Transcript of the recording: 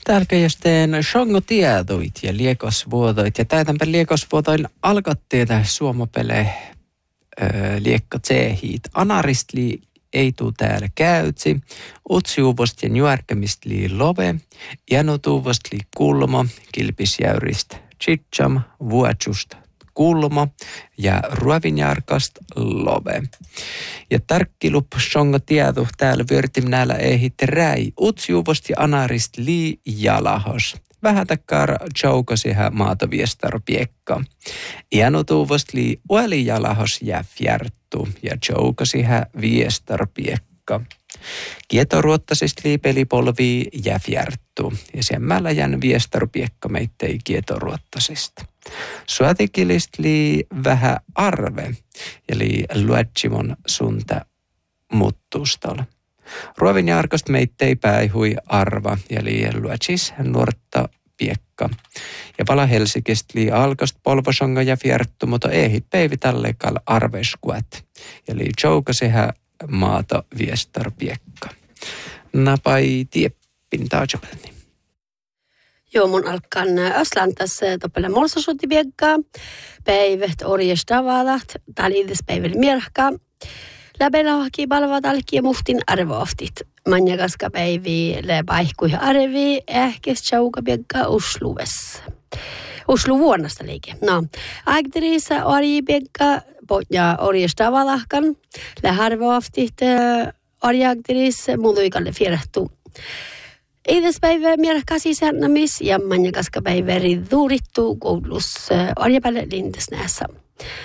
Täällä jostain shongo tiedoit ja liekosvuodoit. Ja täytänpä liekosvuodoin alkattiin tähän suomopele liekko tsehiit. Anaristli ei tuu täällä käytsi. Utsiuvost ja nyärkämistli love. Janutuvostli kulmo. Kilpisjäyrist chicham. Vuotsust kulmo ja ruovinjarkast love. Ja tarkkilup shongo tiedu täällä vyörtim näillä ehit räi. Utsiuvost ja anarist lii jalahos. Vähän takkaan joukosihän maata viestarpiekka. Iänutuvost lii ueli jalahos ja fjärttu ja joukosihän viestarpiekka. Kietoruottasist lii pelipolvii ja fjärttu. Ja semmällä jän viestarpiekka meittei kietoruottasista. Suatikilist lii vähän arve, eli luetsimon sunta muttustolla. Ruovinjarkost meittei päihui arva, eli luetsis nuorta piekka. Ja vala Helsikist lii alkost polvosonga ja fjerttu, mutta ehit peivi tallekal arveskuat. Eli joukasihän maata viestar piekka. Napai tieppin taajopelni. Joo, mun alkan Öslantas toppele molsasuutti piekkaa. Päivät orjestavalat, taliidis päivän mierhkaa. Läpelahki palvat alki ja muhtin arvooftit. Manjakaska päivi läpaihkui arvi, ehkes tjauka piekkaa usluves. Uslu vuonnasta liike. No, aikteriissa orji piekkaa ja orjestavalahkan. Läharvooftit orjaakteriissa muutuikalle fierehtuu. Eidespäivä mierhkaa sisännamis ja manjakaska päivä riduurittuu koulussa orjapälle lindesnässä.